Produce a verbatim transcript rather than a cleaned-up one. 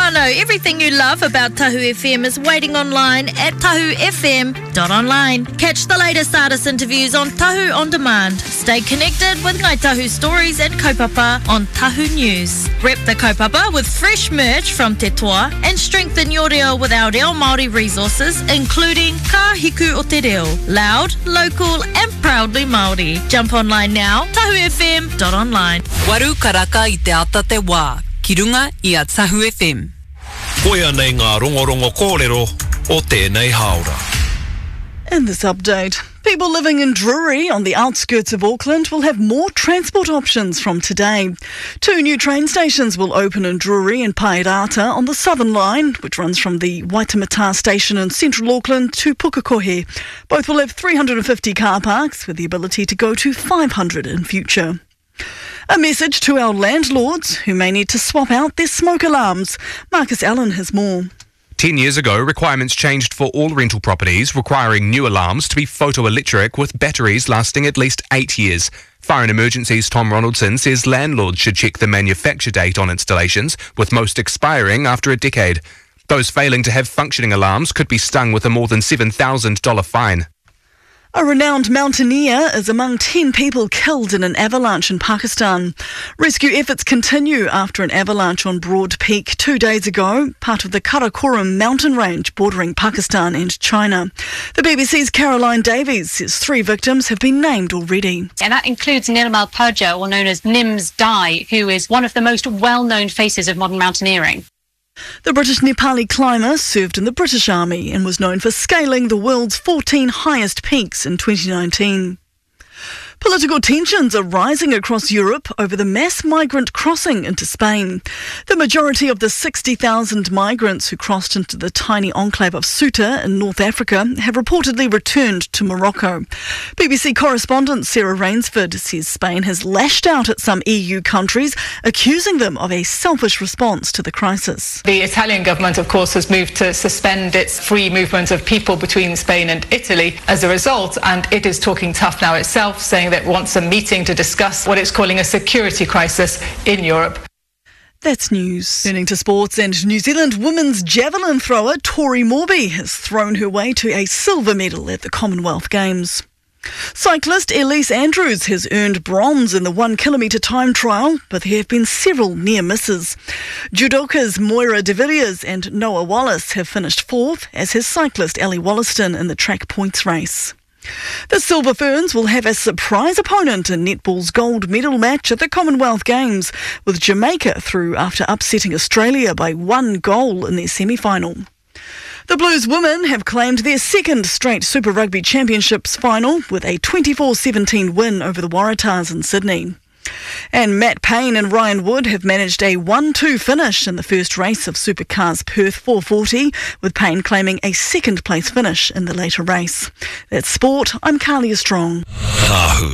whānau, everything you love about Tahu F M is waiting online at tahu f m dot online. Catch the latest artist interviews on Tahu On Demand. Stay connected with Ngai Tahu stories and kaupapa on Tahu News. Rep the kaupapa with fresh merch from Te Toa and strengthen your reo with our reo Māori resources, including Ka Hiku o Te Reo. Loud, local and proudly Māori. Jump online now, tahu f m dot online. Waru karaka i te ata te wā. Ki runga i a Tahu F M. Koia nei ngā rongorongo kōrero o tēnei haora. In this update, people living in Drury on the outskirts of Auckland will have more transport options from today. Two new train stations will open in Drury and Paerata on the Southern Line, which runs from the Waitemata station in central Auckland to Pukekohe. Both will have three hundred fifty car parks with the ability to go to five hundred in future. A message to our landlords who may need to swap out their smoke alarms. Marcus Allen has more. Ten years ago, requirements changed for all rental properties, requiring new alarms to be photoelectric with batteries lasting at least eight years. Fire and Emergencies Tom Ronaldson says landlords should check the manufacture date on installations, with most expiring after a decade. Those failing to have functioning alarms could be stung with a more than seven thousand dollars fine. A renowned mountaineer is among ten people killed in an avalanche in Pakistan. Rescue efforts continue after an avalanche on Broad Peak two days ago, part of the Karakoram mountain range bordering Pakistan and China. The B B C's Caroline Davies says three victims have been named already. And that includes Nirmal Purja, or known as Nims Dai, who is one of the most well-known faces of modern mountaineering. The British Nepali climber served in the British Army and was known for scaling the world's fourteen highest peaks in twenty nineteen. Political tensions are rising across Europe over the mass migrant crossing into Spain. The majority of the sixty thousand migrants who crossed into the tiny enclave of Ceuta in North Africa have reportedly returned to Morocco. B B C correspondent Sarah Rainsford says Spain has lashed out at some E U countries, accusing them of a selfish response to the crisis. The Italian government, of course, has moved to suspend its free movement of people between Spain and Italy as a result, and it is talking tough now itself, saying that it wants a meeting to discuss what it's calling a security crisis in Europe. That's news. Turning to sports, and New Zealand women's javelin thrower Tori Morby has thrown her way to a silver medal at the Commonwealth Games. Cyclist Elise Andrews has earned bronze in the one kilometre time trial, but there have been several near misses. Judokas Moira de Villiers and Noah Wallace have finished fourth, as has cyclist Ellie Wollaston in the track points race. The Silver Ferns will have a surprise opponent in netball's gold medal match at the Commonwealth Games, with Jamaica through after upsetting Australia by one goal in their semi-final. The Blues women have claimed their second straight Super Rugby Championships final with a twenty-four seventeen win over the Waratahs in Sydney. And Matt Payne and Ryan Wood have managed a one two finish in the first race of Supercars Perth four forty, with Payne claiming a second place finish in the later race. That's sport. I'm Carlia Strong.